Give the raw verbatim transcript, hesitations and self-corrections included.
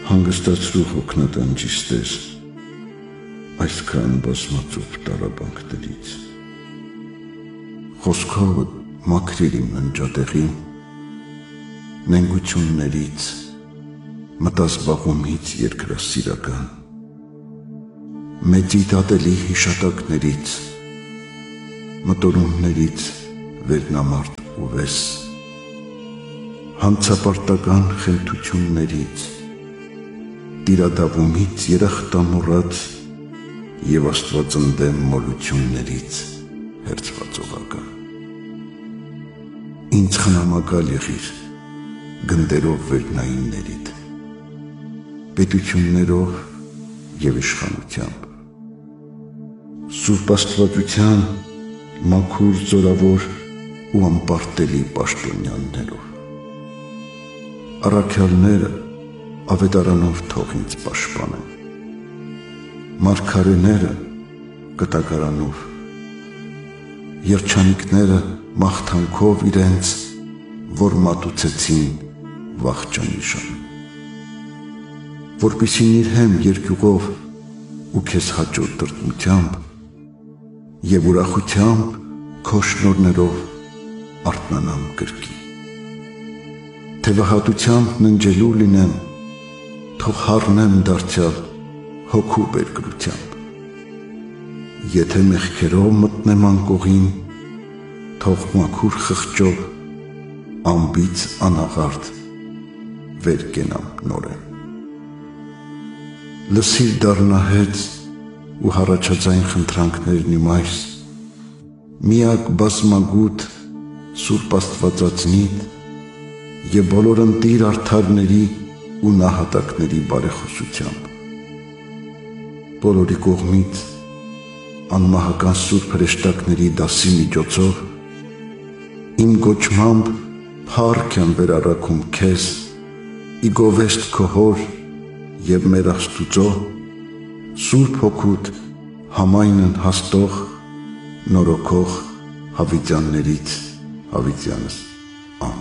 հանգստացրու հոգնատանջիս Տեր, այսքան բազմածով տառապանքներից։ Խոսքովը մաքրիր իմ ննջատեղին, նենգություններից, մտազբաղումից երկրասիրական, մեծի դատելի հիշատակներից, մտորումներից վերնամարդ ու վես, հանցապարտական խենթություններից, տիրադավումից երախտամոռաց և աստվածընդեմ մոլություններից հերձվածողական։ Ինձ խնամակալ եղիր գնդերով վերնայիններիդ, պետություններով և իշխանությամբ, Սուրբ աստվածության մաքուր զորավոր ու անպարտելի պաշտոնյաներով։ Առաքյալները ավետարանով թող ինձ պաշտպանեն, մարգարեները կտակարանով, երջանիկները մաղթանքով իրենց, որ մատուցեցին վախճանիշան, որպեսզի նիրհեմ երկյուղով ու քեզ հաճո տրտմությամբ և ուրախությամբ քո շնորհներով արթնանամ կրկի, թևահատությամբ ննջելու լինեմ, թող հառնեմ դարձյալ հոգու բերկրությամբ, եթե մեղքերով մտնեմ անկողին, թող մաքուր խղճով անբիծ անաղարտ վեր կենամ նորեն։ Լսիր դառնահեծ ու հառաջաձայն խնդրանքներն իմ այս, միակ բազմագութ Սուրբ Աստվածածնիդ և բոլոր ընտիր արդարների ու նահատակների բարեխոսությամբ, բոլորի կողմից անմահական սուրբ հրեշտակների դասի միջոցով իմ գոչմամբ փառք եմ վերառաքում քեզ ի գովեստ քո հոր և մեր Աստուծո Սուրբ Հոգուդ համայնն հաստող նորոգող հավիտյաններից հավիտյանս։